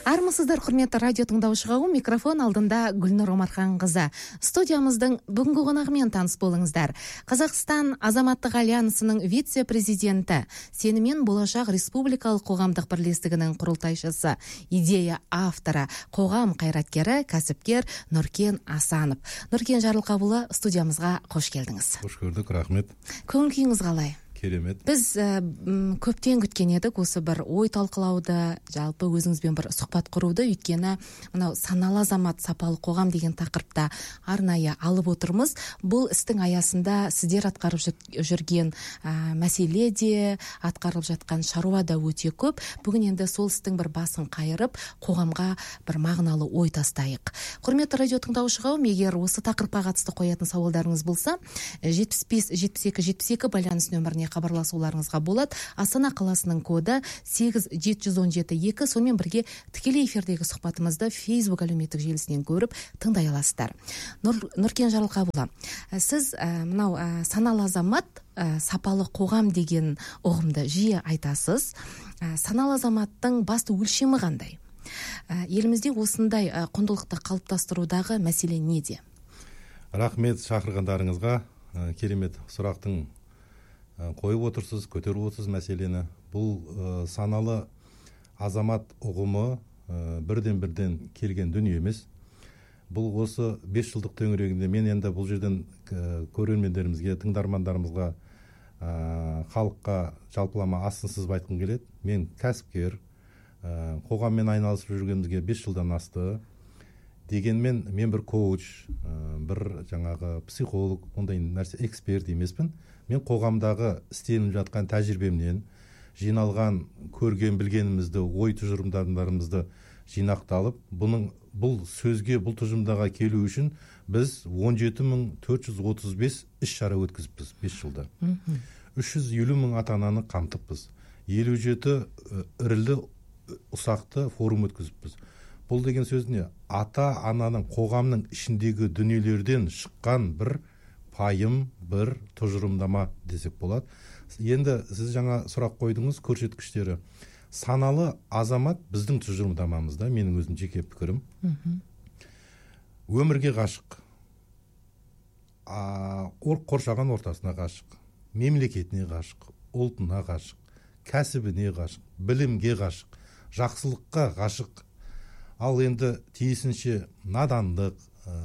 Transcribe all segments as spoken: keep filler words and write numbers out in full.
Армысыздар, құрметті радио тыңдаушы қауым, микрофон алдында Гүлнұр Омарханқызы. Студиямыздың бүгінгі қонағымен таныс болыңыздар. Қазақстан Азаматтық альянсының вице-президенті, Сенім болашақ республикалық қоғамдық бірлестігінің құрылтайшысы, идея авторы, қоғам қайраткері, кәсіпкер Нұркен Асанов. Нұркен Жарылқабылы, студиямызға қош келдіңіз. Қош көрдік, рахмет. Көңіл күйіңіз қалай? Керемет. Біз ә, көптен күткен едік осы бір ой талқылауды, жалпы өзіңізбен бір сұхбат құруды, өйткені мынау саналы азамат, сапалы қоғам деген тақырыпта арнайы алып отырмыз. Бұл істің аясында сіздер атқарып жүрген ә, мәселе де, атқарылып жатқан шаруа да өте көп. Бүгін енді сол істің бір басын қайырып, қоғамға бір мағыналы ой тастайық. Құрметті радио тыңдаушы қауым, егер осы тақырыпқа қатысты қоятын сауалдарыңыз болса, жетпіс бес жетпіс екі жетпіс екі байланыс нөміріне хабарласуларыңызға болады. Астана қаласының коды сегіз жеті жүз он жеті екі. Сонымен бірге тікелей эфирдегі сұхбатымызды Facebook әлеуметтік желісінен көріп тыңдай аласыздар. Нұр, Нұркен Жарылқабылы, сіз ә, мынау ә, саналы азамат, ә, сапалы қоғам деген ұғымды жиі айтасыз. Ә, саналы азаматтың басты өлшемі қандай? Ә, елімізде осындай ә, құндылықты қалыптастырудағы мәселе неде? Рахмет шақырғандарыңызға. Ә, керемет сұрақтың қойып отырсыз, көтеріп отырсыз мәселені. Бұл ә, саналы азамат ұғымы ә, бірден-бірден келген дүние емес. Бұл осы бес жылдық төңірегінде мен енді бұл жерден ә, көрермендерімізге, тыңдармандарымызға, ә, халыққа жалпылама астын сызып айтқым келеді. Мен кәсіпкер, ә, қоғаммен айналысып жүргенімізге бес жылдан асты. Дегенмен мен бір коуч, ә, бір жаңағы психолог, ондай нәрсе эксперт емеспін. Мен қоғамдағы істеніп жатқан тәжірибемнен жиналған, көрген, білгенімізді, ой тұжырымдарымызды жинақталып, бұның бұл сөзге, бұл тұжырымдарға келу үшін біз он жеті мың төрт жүз отыз бес іс-шара өткізіппіз бес жылда. үш жүз елу мың ата-ананы қамтыппыз. елу жеті ірілі ұсақты форум өткізіппіз. Бұл деген сөз не? Ата-ананың, қоғамның ішіндегі дүниелерден шыққан бір пайым, бір тұжырымдама десек болады. Енді сіз жаңа сұрақ қойдыңыз, көрсеткіштері. Саналы азамат біздің тұжырымдамамызда, менің өзім жеке пікірім. Өмірге ғашық, қоршаған ортасына ғашық, мемлекетіне ғашық, ұлтына ғашық, кәсібіне ғашық, білімге ғашық, жақсылыққа ғашық. Ал енді тиісінше надандық,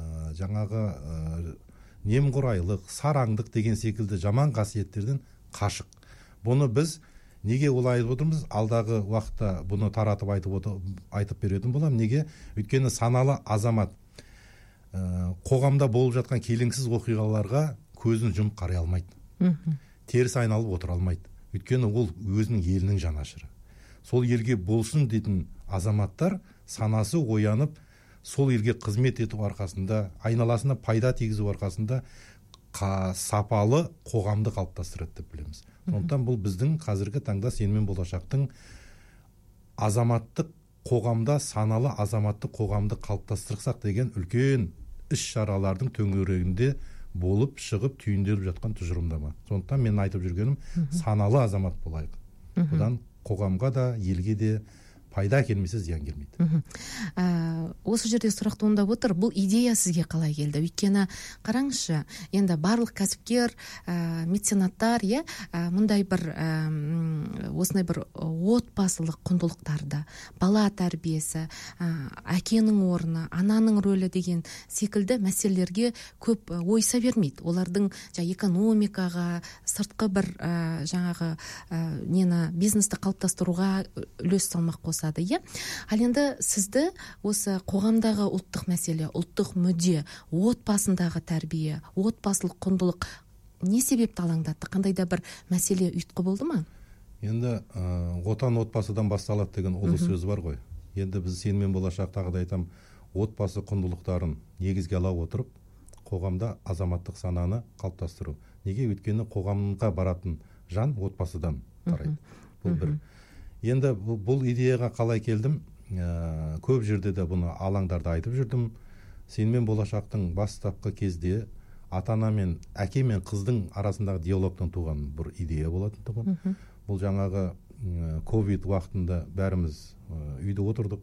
жаңағы немқұрайлық, сараңдық деген секілді жаман қасиеттерден қашық. Бұны біз неге олай айтып отырмыз? Алдағы уақытта бұны таратып айтып, отыр, айтып беретін болам. Неге? Өйткені саналы азамат ә, қоғамда болып жатқан келеңсіз оқиғаларға көзін жұмып қарай алмайды. Теріс айналып отыра алмайды. Өйткені ол өзінің елінің жанашыры. Сол елге болсын дейтін азаматтар санасы оянып, сол елге қызмет ету арқасында, айналасына пайда тигізу арқасында қа, сапалы қоғамды қалыптастырады деп білеміз. Сондықтан бұл біздің қазіргі таңда Сенім болашақтың азаматтық қоғамда, саналы азаматтық қоғамды қалыптастырсақ деген үлкен іс-шаралардың төңірегінде болып, шығып, түйінделіп жатқан тұжырымдама. Сондықтан мен айтып жүргенім саналы азамат болайық. Бұдан қоғамға да, елге де пайда келмесе зиян келмейді. Ә, осы жерде сұрақ туындап отыр. Бұл идея сізге қалай келді? Өйткені қараңызшы, енді барлық кәсіпкер, ә, меценаттар, иә, ә, мұндай бір ә, осындай бір отбасылық құндылықтарды, бала тәрбиесі, ә, әкенің орны, ананың рөлі деген секілді мәселелерге көп ойса бермейді. Олардың жа, экономикаға, сыртқы бір ә, жаңағы ә, нені бизнесті қалыптастыруға үлес салмақ қоса. Иә? Ал енді сізді осы қоғамдағы ұлттық мәселе, ұлттық мүдде, отбасындағы тәрбие, отбасылық құндылық не себепті алаңдатты? Қандай да бір мәселе ұйытқы болды ма? Енді ә, отан отбасыдан басталады деген ұлы сөз бар ғой. Енді біз Сенім болашақтағы да айтам, отбасы құндылықтарын негізге ала отырып, қоғамда азаматтық сананы қалыптастыру. Неге? Өйткені қоғамға баратын жан отбасыдан тарайды. Бұл бір. Енді бұл идеяға қалай келдім? Ә, көп жерде де бұны алаңдарда айтып жүрдім. Сенім болашақтың бастапқы кезде ата-ана мен әке мен қыздың арасындағы диалогтан туған бір идея болатын тұғын. Бұл жаңағы ковид уақытында бәріміз үйде отырдық.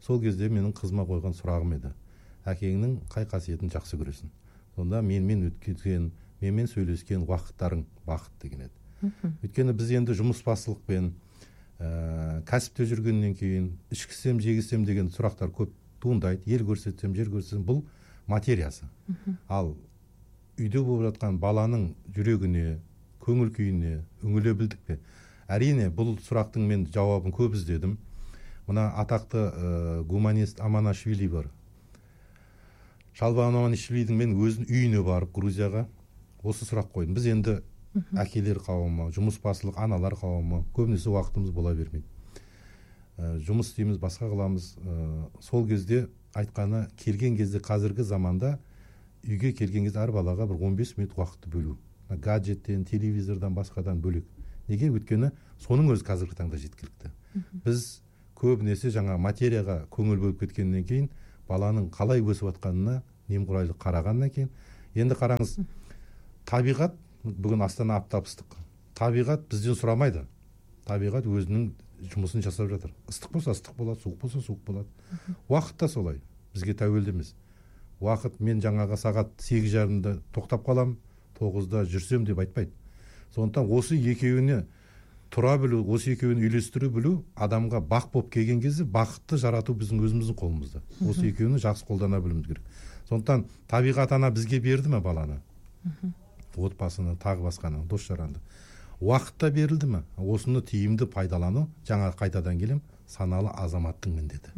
сол кезде менің қызыма қойған сұрағым еді: әкеңнің қай қасиетін жақсы көресің? Сонда менімен өткен, менімен сөйлескен уақыттарың бақыт деген еді. Өйткені біз енді жұмысбастылықпен, ә, кәсіпте жүргеннен кейін ішкісем жегісем деген сұрақтар көп туындайды. Ел көрсетсем, жер көрсетсем, бұл материясы. Ал үйде болып жатқан баланың жүрегіне, көңіл күйіне үңіле білдік пе? Әрине, бұл сұрақтың мен жауабын көп іздедім. Мына атақты ә, гуманист Аманашвили бар. Шалва Аманашвилидің мен өзінің үйіне барып, Грузияға осы сұрақ қойдым. Біз енді әкелер қауымы, жұмысбастылық аналар қауымы, көбінесе уақытымыз бола бермейді. Ә, жұмыс істейміз, басқа қыламыз. Ә, сол кезде айтқаны, келген кезде қазіргі заманда үйге келген кезде әр балаға бір он бес минут уақытты бөлу. Гаджеттен, телевизордан, басқадан бөлек. Неге? Өйткені соның өзі қазіргі таңда жеткілікті. Біз көбінесе жаңа материяға көңіл бөліп кеткеннен кейін баланың қалай өсіп жатқанына немқұрайлы қарағаннан кейін, енді қараңыз, табиғат, бүгін Астана аптап ыстық. Табиғат бізден сұрамайды. Табиғат өзінің жұмысын жасап жатыр. Ыстық болса ыстық болады, суық болса суық болады. Уақыт та солай. Бізге тәуелді емес. Уақыт, мен жаңағы сағат сегіз жарымда тоқтап қалам, тоғызда жүрсем деп айтпайды. Сондықтан осы екеуіне тұра білу, осы екеуін үйлестіре білу адамға бақ болып келген кезде бақытты жарату біздің өзіміздің қолымызда. Осы екеуін жақсы қолдана білуіміз керек. Сондықтан табиғат ана бізге берді ме баланы? Отбасыны, тағы басқаны, дос жаранды. Уақытта берілді ме? Осыны тиімді пайдалану, жаңа қайтадан келем, саналы азаматтың міндеті.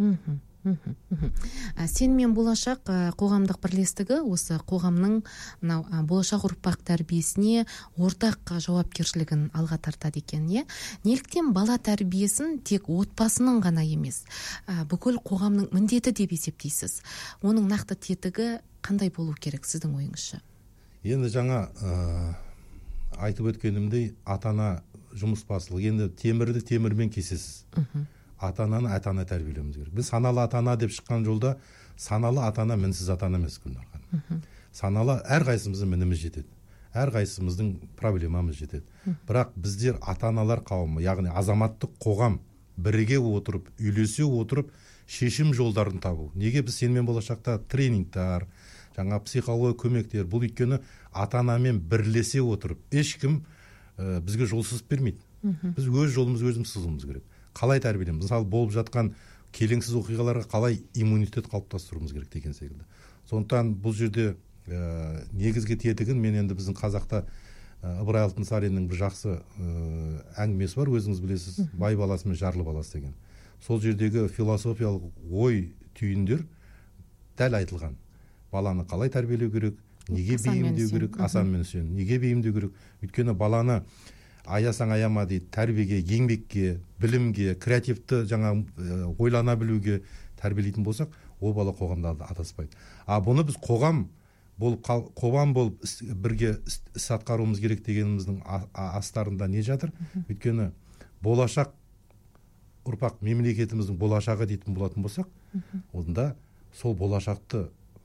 Сен мен болашақ қоғамдық бірлестігі осы қоғамның болашақ ұрпақ тәрбиесіне ортақ жауапкершілігін алға тартады екен, е? Неліктен бала тәрбиесін тек отбасының ғана емес, бүкіл қоғамның міндеті деп есептейсіз? Оның нақты тетігі қандай болу керек сіздің ойыңызша? Енді жаңа ә, айтып өткенімдей, ата-ана жұмысбастылық. Енді темірді темірмен кесесіз. Ата-ананы ата-ана тәрбиелеуіміз керек. Біз саналы ата-ана деп шыққан жолда, саналы ата-ана мінсіз ата-ана емес. Саналы әрқайсымыздың мініміз жетеді. Әрқайсымыздың проблемамыз жетеді. Бірақ біздер ата-аналар қауымы, яғни азаматтық қоғам біріге отырып, үйлесе отырып, шешім жолдарын табу. Неге біз сенімен болашақта тренингтар, жаңа психология көмектер, бұл өйткені ата-анамен бірлесе отырып, ешкім ә, бізге жол сызып бермейді. Біз өз жолымыз өзіміз сызуымыз керек. Қалай тәрбиелейміз? Мысалы, болып жатқан келеңсіз оқиғаларға қалай иммунитет қалыптастыруымыз керек деген секілді. Сондықтан бұл жерде ә, негізгі тетігін мен енді біздің қазақта ә, Ыбырай Алтынсариннің бір жақсы ә, әңгімесі бар, өзіңіз білесіз, бай баласы мен жарлы баласы деген. Сол жердегі философиялық ой түйіндер дәл айтылған. Баланы қалай тәрбиелеу керек, неге бейімдеу керек, асан мен сен, неге бейімдеу керек? Өйткені баланы аясаң аяма дейді, тәрбиеге, еңбекке, білімге, креативті жаңа ә, ойлана білуге тәрбиелейтін болсақ, ол бала қоғамда адаспайды. А бұны біз қоғам болып, қоғам болып іс, бірге іс атқаруымыз керек дегеніміздің астарында не жатыр? Өйткені болашақ ұрпақ, мемлекетіміздің болашағы дейтін болатын болсақ, онда сол болашақты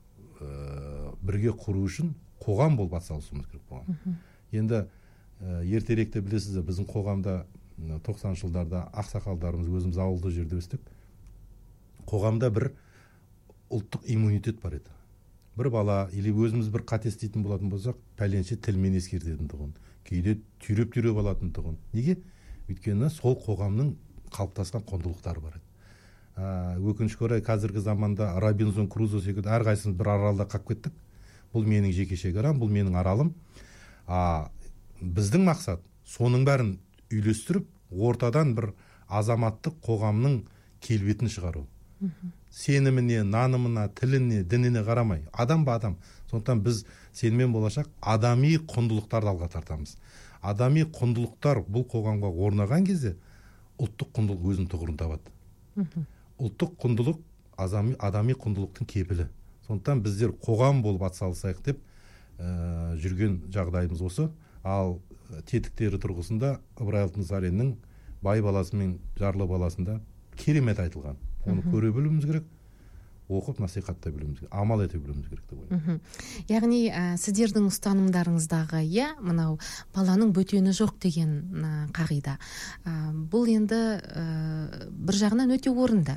ә, бірге құру үшін қоғам болып атсалысуымыз керек болған. Енді ертеректе білесіз, біздің қоғамда тоқсаныншы жылдарда ақсақалдарымыз, өзіміз ауылды жерде өстік. Қоғамда бір ұлттық иммунитет бар еді. Бір бала, или өзіміз бір қате істейтін болатын болсақ, пәленше тілмен ескертетін тұғын. Кейде түйреп-түйреп алатын тұғын. Неге? Өйткені сол қоғамның қалыптасқан құндылықтары бар еді. Ә, өкінішке орай қазіргі заманда Робинзон Крузо секілді әрқайсымыз бір аралда қалып кеттік. Бұл менің жеке шекарам, бұл менің аралым. А біздің мақсат соның бәрін үйлестіріп, ортадан бір азаматтық қоғамның келбетін шығару. Сеніміне, нанымына, тіліне, дініне қарамай, адам ба адам. Сондықтан біз сенімен болашақ адами құндылықтарды алға тартамыз. Адами құндылықтар бұл қоғамға орнаған кезде ұлттық құндылық өзінің тұғырын табады. Ұлттық құндылық адами, адами құндылықтың кепілі. Сондықтан біздер қоғам болып атсалысайық деп ә, жүрген жағдайымыз осы. Ал тетіктері тұрғысында Ыбырай Алтынсариннің бай баласы мен жарлы баласында керемет айтылған. Оны көре білуіміз керек, оқып насихаттай білуіміз керек, амал ете білуіміз керек деп ойлаймын. Яғни ә, сіздердің ұстанымдарыңыздағы, иә, мынау баланың бөтені жоқ деген ә, қағида. Ә, бұл енді ә, бір жағынан өте орынды.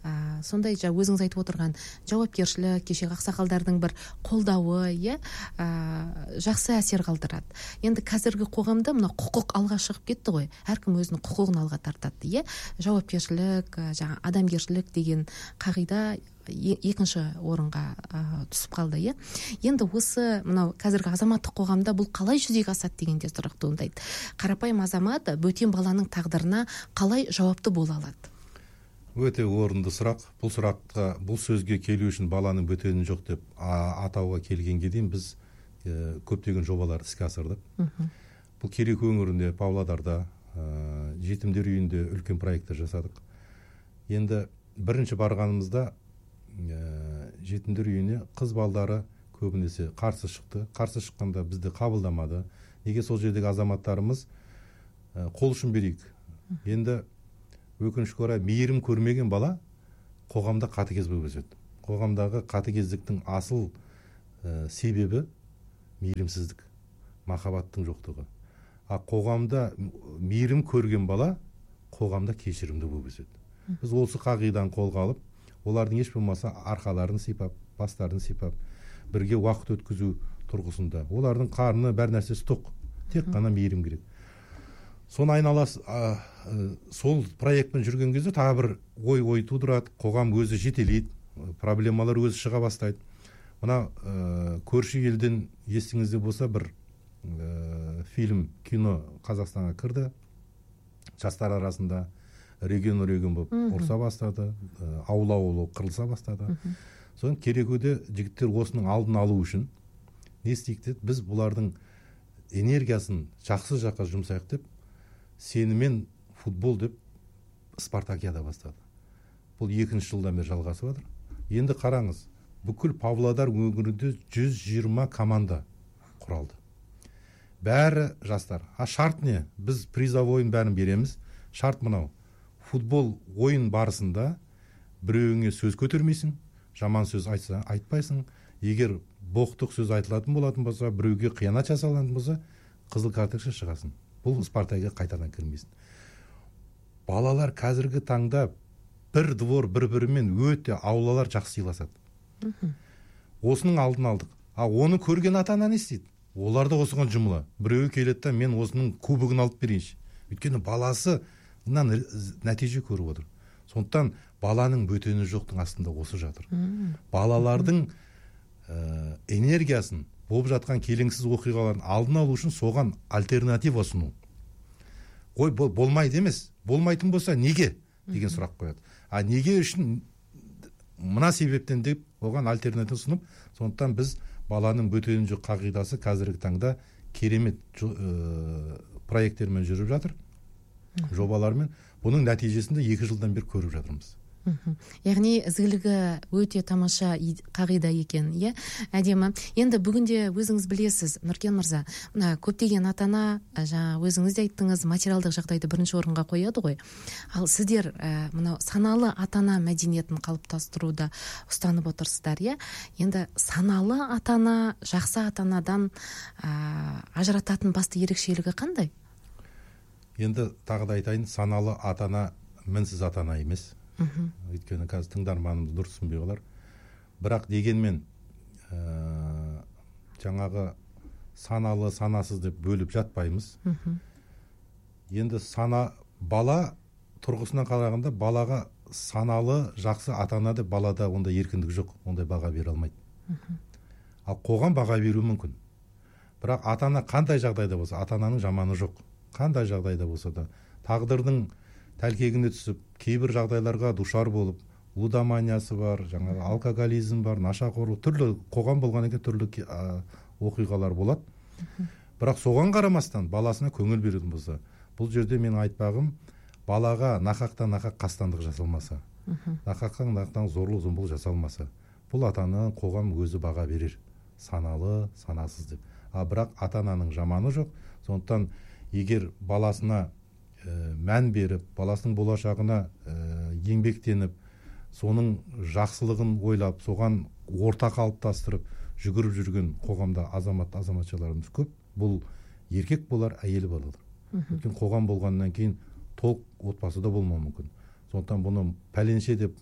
сондай жа өзіңіз айтып отырған жауапкершілік, кешегі ақсақалдардың бір қолдауы, иә, жақсы әсер қалдырады. Енді қазіргі қоғамда мына құқық алға шығып кетті ғой. Әркім өзінің құқығын алға тартады, иә. Жауапкершілік, жаңа адамгершілік деген қағида екінші орынға түсіп қалды, иә. Енді осы мынау қазіргі азаматтық қоғамда бұл қалай жүзеге асады дегенде сұрақ туындайды. Қарапайым азамат бөтен баланың тағдырына қалай жауапты бола алады? Өте орынды сұрақ. Бұл сұраққа, бұл сөзге келу үшін баланың бөтені жоқ деп атауға келгенге дейін біз көптеген жобалар іске асырдық. Бұл Кереку өңірінде, Павлодарда, жетімдер үйінде үлкен проекттер жасадық. Енді бірінші барғанымызда жетімдер үйіне қыз балдары көбінесе қарсы шықты. Қарсы шыққанда бізді қабылдамады. Неге? Сол жердегі азаматтарымыз қол ұшын берейік. Енді өкінішке орай мейірім көрмеген бала қоғамда қатыгез болып өседі. Қоғамдағы қатыгездіктің асыл ә, себебі мейірімсіздік, махаббаттың жоқтығы. А қоғамда мейірім көрген бала қоғамда кешірімді болып өседі. Біз осы қағиданы қолға алып, олардың еш болмаса арқаларын сипап, бастарын сипап, бірге уақыт өткізу тұрғысында. Олардың қарны бәр нәрсесі тоқ, тек қана мейірім керек. Соны айналасы, сол проектпен жүрген кезде тағы бір ой ой тудырады, қоғам өзі жетелейді, проблемалар өзі шыға бастайды. Мына ә, көрші елден естіңізде болса бір ә, фильм, кино Қазақстанға кірді, жастар арасында реген-реген болып ұрса бастады, ә, аула-аула қырылса бастады. Содан Керекуде жігіттер осының алдын алу үшін не істейік деді, біз бұлардың энергиясын жақсы жаққа жұмсайық деп, сенімен футбол деп спартакиада бастады. Бұл екінші жылдан бері жалғасып жатыр. Енді қараңыз, бүкіл Павлодар өңірінде жүз жиырма команда құралды. Бәрі жастар. А шарт не? Біз призовойын бәрін береміз. Шарт мынау. Футбол ойын барысында біреуіңе сөз көтермейсің, жаман сөз айтса айтпайсың. Егер боқтық сөз айтылатын болатын болса, біреуге қиянат жасалатын болса, қызыл карточка шығасың. Бұл спартакиадаға қайтадан кірмейсің. Балалар қазіргі таңда бір двор бір-бірімен өте аулалар жақсы сыйласады. Осының алдын алдық. А оны көрген ата-ана не істейді? Олар да осыған жұмыла. Біреуі келеді да мен осының кубогын алып берейінші. Өйткені баласы нәтиже көріп отыр. Сондықтан баланың бөтені жоқтың астында осы жатыр. Балалардың ә, энергиясын, болып жатқан келеңсіз оқиғалардың алдын алу үшін соған альтернатива ұсыну. Ой, бол, болмайды емес. Болмайтын болса неге? Деген сұрақ қояды. А неге үшін мына себептен деп оған альтернатива ұсынып, сондықтан біз баланың бөтені жоқ қағидасы қазіргі таңда керемет ә, проекттермен жүріп жатыр, жобалармен. Бұның нәтижесінде екі жылдан бері көріп жатырмыз. Яғни ізгілігі өте тамаша қағида екен, иә, әдемі. Енді бүгінде өзіңіз білесіз, Нұркен мырза, мына көптеген ата-ана, жаңа өзіңіз де айттыңыз, материалдық жағдайды бірінші орынға қояды ғой. Ал сіздер ә, мынау саналы ата-ана мәдениетін қалыптастыруда ұстанып отырсыздар, иә. Енді саналы ата-ана, жақсы ата-анадан ә, ажырататын басты ерекшелігі қандай? Енді тағы да айтайын, саналы ата-ана мінсіз ата-ана емес. Өйткені қазір тыңдарманымыз дұрыс түсінбей қалар. Бірақ дегенмен ә, жаңағы саналы, санасыз деп бөліп жатпаймыз. Енді сана бала тұрғысынан қарағанда балаға саналы, жақсы ата-ана деп балада ондай еркіндік жоқ, ондай баға бере алмайды. Ал қоғам баға беруі мүмкін. Бірақ ата-ана қандай жағдайда болса, ата-ананың жаманы жоқ. Қандай жағдайда болса да тағдырдың тәлкегіне түсіп, кейбір жағдайларға душар болып, лудоманиясы бар, жаңағы алкоголизм бар, нашақорлық, түрлі қоғам болған екен түрлі ә, оқиғалар болады. Бірақ соған қарамастан баласына көңіл беретін болса, бұл жерде мен айтпағым, балаға нақақтан нақақ қастандық жасалмаса, нақақтан нақақтан зорлық зомбылық жасалмаса, бұл ата-ананың қоғам өзі баға берер, саналы, санасыз деп. А бірақ ата-ананың жаманы жоқ. Сондықтан егер баласына Ә, мән беріп, баласының болашағына ә, еңбектеніп, соның жақсылығын ойлап, соған орта қалыптастырып жүгіріп жүрген қоғамда азамат азаматшаларымыз көп. Бұл еркек болар, әйелі болар. Өйткені қоғам болғаннан кейін толық отбасыда болмауы мүмкін. Сондықтан бұны пәленше деп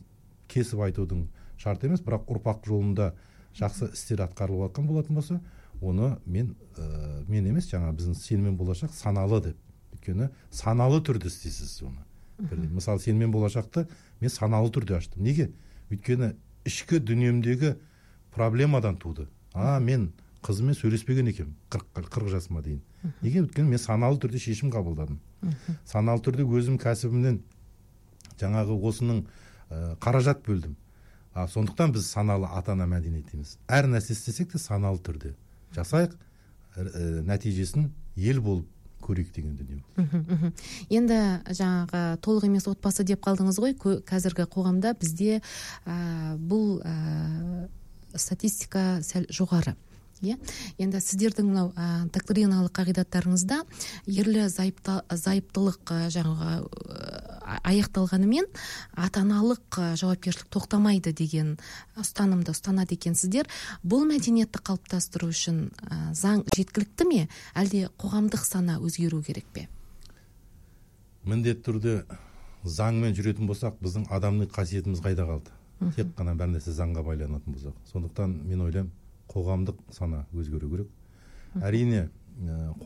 кесіп айтудың шарт емес, бірақ ұрпақ жолында жақсы істер атқарылып жатқан болатын болса, оны мен ә, мен емес, жаңа біздің сенім мен болашақ саналы деп. Өйткені саналы түрде істейсіз оны. Мысалы, сенім мен болашақты мен саналы түрде аштым. Неге? Өйткені ішкі дүниемдегі проблемадан туды. А, мен қызыммен сөйлеспеген екенмін қырық жасыма дейін. Неге? Өйткені мен саналы түрде шешім қабылдадым. Саналы түрде өзім кәсібімнен жаңағы осының ә, қаражат бөлдім. А, сондықтан біз саналы ата-ана мәдениетіміз. Әр нәрсе істесек те саналы түрде жасайық, ә, нәтижесін ел болып көрейік деген дүние. Енді жаңағы толық емес отбасы деп қалдыңыз ғой, қазіргі қоғамда бізде ә, бұл ә, статистика сәл жоғары. Иә? Енді сіздердің мынау ә, доктриналық қағидаттарыңызда ерлі зайыптылық жаңағы аяқталғанымен ата-аналық жауапкершілік тоқтамайды деген ұстанымды ұстанады екенсіздер. Бұл мәдениетті қалыптастыру үшін ә, заң жеткілікті ме, әлде қоғамдық сана өзгеру керек пе? Міндетті түрде заңмен жүретін болсақ, біздің адамның қасиетіміз қайда қалды? Тек қана бір нәрсе заңға байланатын болсақ. Сондықтан мен ойлаймын, қоғамдық сана өзгеру керек. Әрине,